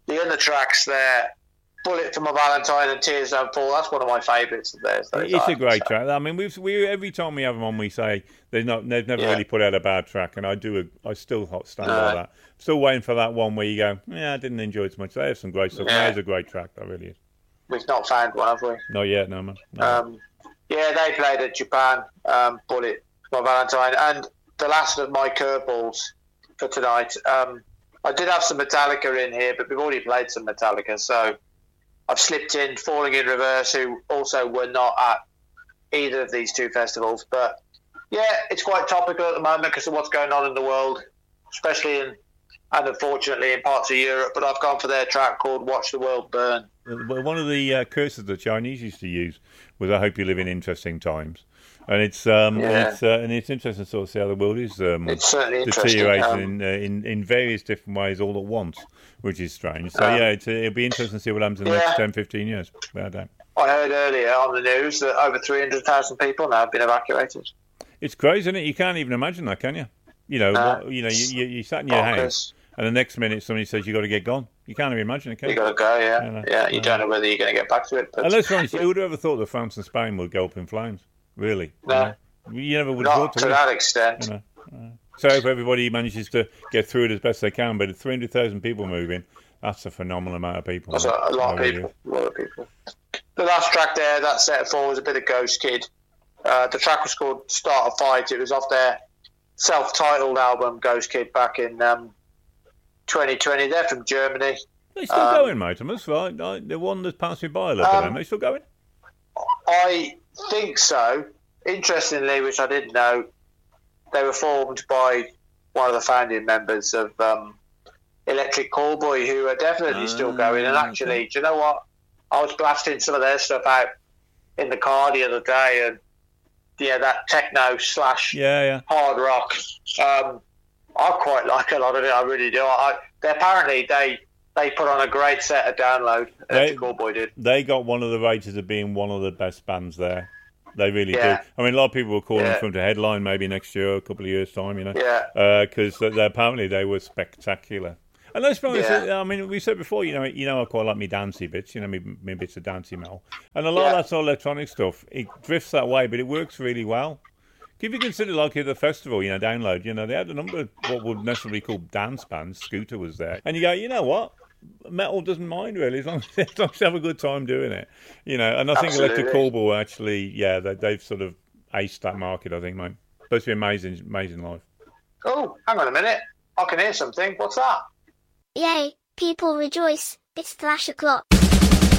the other tracks there, Bullet for My Valentine and Tears Don't Fall, that's one of my favourites of theirs. It's a great track. I mean, we every time we have them on, we say they've never really put out a bad track, and I still stand by that. Still waiting for that one where you go, I didn't enjoy it so much. They have some great stuff. There's a great track, that really is. We've not found one, have we? Not yet, no, man. No. They played at Japan, Bullet for My Valentine, and the last of my curveballs for tonight. I did have some Metallica in here, but we've already played some Metallica, so I've slipped in Falling in Reverse, who also were not at either of these two festivals. But, it's quite topical at the moment because of what's going on in the world, especially and unfortunately in parts of Europe. But I've gone for their track called Watch the World Burn. One of the curses the Chinese used to use was I hope you live in interesting times. And it's interesting to sort of see how the world is deteriorating in various different ways all at once, which is strange. So it'll be interesting to see what happens in the next 10, 15 years. I heard earlier on the news that over 300,000 people now have been evacuated. It's crazy, isn't it? You can't even imagine that, can you? You sat in your house, and the next minute somebody says you got to get gone. You can't even imagine it, can you? You got to go, You don't know whether you're going to get back to it. But, and let's be honest, who would have ever thought that France and Spain would go up in flames? Really? No. You never would have thought to that extent. So if everybody manages to get through it as best they can, but 300,000 people moving, that's a phenomenal amount of people. That's a lot of people. A lot of people. The last track there, that set four, was a bit of Ghost Kid. The track was called Start a Fight. It was off their self-titled album, Ghost Kid, back in 2020. They're from Germany. They're still going, mate. I must right. The one that passed me by a little bit. Are they still going? I think so. Interestingly, which I didn't know, they were formed by one of the founding members of Electric Callboy, who are definitely still going. And actually, do you know what? I was blasting some of their stuff out in the car the other day, and that techno / hard rock. I quite like a lot of it. I really do. They put on a great set of Download. Electric Callboy did. They got one of the ratings of being one of the best bands there. They really do. I mean, a lot of people were calling for them to headline maybe next year, a couple of years' time, because apparently they were spectacular. And let's be honest, I mean, we said before, I quite like me dancey bits, me bits of dancey metal. And a lot of that sort of electronic stuff, it drifts that way, but it works really well. If you consider, like, at the festival, Download, they had a number of what would necessarily be called dance bands. Scooter was there. And you go, you know what? Metal doesn't mind, really, as long as they have a good time doing it. And I think Electric Callboy actually, they've sort of aced that market, I think, mate. Supposed to be amazing live. Oh, hang on a minute. I can hear something. What's that? Yay, people rejoice. It's Thrash O'Clock.